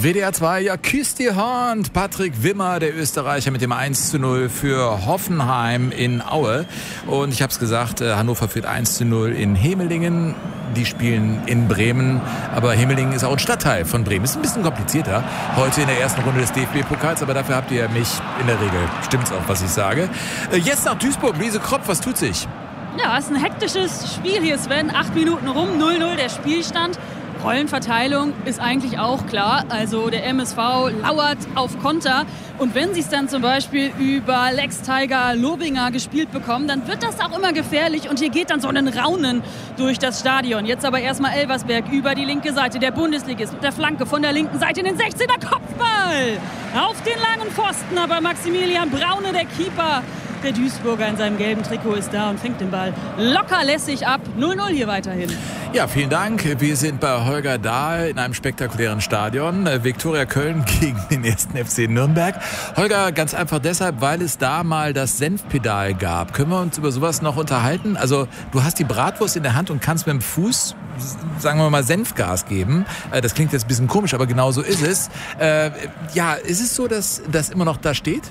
WDR 2, ja, küsst die Hand. Patrick Wimmer, der Österreicher, mit dem 1:0 für Hoffenheim in Aue. Und ich habe es gesagt, Hannover führt 1:0 in Hemelingen. Die spielen in Bremen, aber Hemelingen ist auch ein Stadtteil von Bremen. Ist ein bisschen komplizierter heute in der ersten Runde des DFB-Pokals, aber dafür habt ihr mich in der Regel. Stimmt's auch, was ich sage. Jetzt nach Duisburg, Luise Kropp, was tut sich? Ja, es ist ein hektisches Spiel hier, Sven. 8 Minuten rum, 0:0 der Spielstand. Rollenverteilung ist eigentlich auch klar. Also der MSV lauert auf Konter. Und wenn sie es dann zum Beispiel über Lex Tiger Lobinger gespielt bekommen, dann wird das auch immer gefährlich. Und hier geht dann so ein Raunen durch das Stadion. Jetzt aber erstmal Elversberg über die linke Seite. Der Bundesligist mit der Flanke von der linken Seite in den 16er Kopfball. Auf den langen Pfosten, aber Maximilian Braune, der Keeper, der Duisburger in seinem gelben Trikot, ist da und fängt den Ball locker lässig ab. 0:0 hier weiterhin. Ja, vielen Dank. Wir sind bei Holger Dahl in einem spektakulären Stadion. Viktoria Köln gegen den 1. FC Nürnberg. Holger, ganz einfach deshalb, weil es da mal das Senfpedal gab. Können wir uns über sowas noch unterhalten? Also du hast die Bratwurst in der Hand und kannst mit dem Fuß, sagen wir mal, Senfgas geben. Das klingt jetzt ein bisschen komisch, aber genau so ist es. Ja, ist es so, dass das immer noch da steht?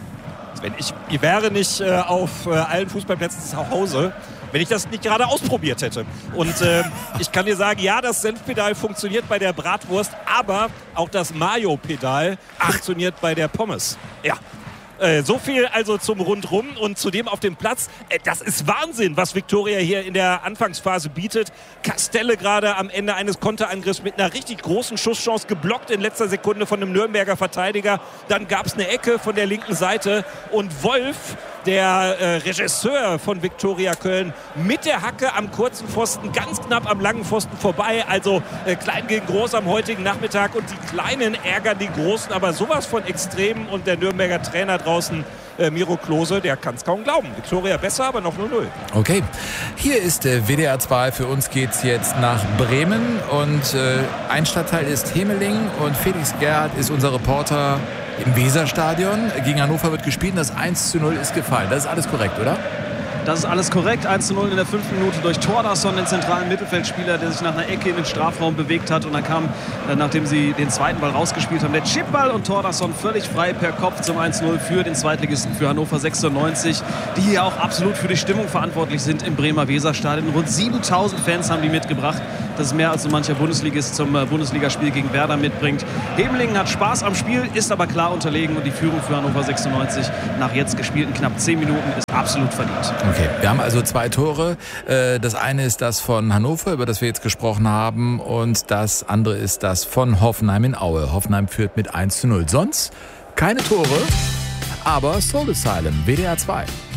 Ich wäre nicht auf allen Fußballplätzen zu Hause, wenn ich das nicht gerade ausprobiert hätte. Und ich kann dir sagen, ja, das Senfpedal funktioniert bei der Bratwurst, aber auch das Mayo-Pedal funktioniert bei der Pommes. Ja. So viel also zum Rundrum und zudem auf dem Platz. Das ist Wahnsinn, was Viktoria hier in der Anfangsphase bietet. Castelle gerade am Ende eines Konterangriffs mit einer richtig großen Schusschance geblockt in letzter Sekunde von einem Nürnberger Verteidiger. Dann gab es eine Ecke von der linken Seite und Wolf, der Regisseur von Viktoria Köln, mit der Hacke am kurzen Pfosten, ganz knapp am langen Pfosten vorbei. Also klein gegen groß am heutigen Nachmittag. Und die Kleinen ärgern die Großen, aber sowas von extrem. Und der Nürnberger Trainer draußen, Miro Klose, der kann es kaum glauben. Viktoria besser, aber noch 0:0. Okay, hier ist WDR 2. Für uns geht's jetzt nach Bremen. Und ein Stadtteil ist Hemelingen. Und Felix Gerhardt ist unser Reporter im Weserstadion. Gegen Hannover wird gespielt und das 1:0 ist gefallen. Das ist alles korrekt, oder? Das ist alles korrekt. 1:0 in der 5. Minute durch Thordarson, den zentralen Mittelfeldspieler, der sich nach einer Ecke in den Strafraum bewegt hat. Und dann kam, nachdem sie den zweiten Ball rausgespielt haben, der Chipball und Thordarson völlig frei per Kopf zum 1:0 für den Zweitligisten, für Hannover 96, die hier auch absolut für die Stimmung verantwortlich sind im Bremer Weserstadion. Rund 7.000 Fans haben die mitgebracht. Das ist mehr als so mancher Bundesligist zum Bundesligaspiel gegen Werder mitbringt. Hemelingen hat Spaß am Spiel, ist aber klar unterlegen. Und die Führung für Hannover 96 nach jetzt gespielten knapp 10 Minuten ist absolut verdient. Okay, wir haben also 2 Tore. Das eine ist das von Hannover, über das wir jetzt gesprochen haben. Und das andere ist das von Hoffenheim in Aue. Hoffenheim führt mit 1:0. Sonst keine Tore, aber Soul Asylum, WDR 2.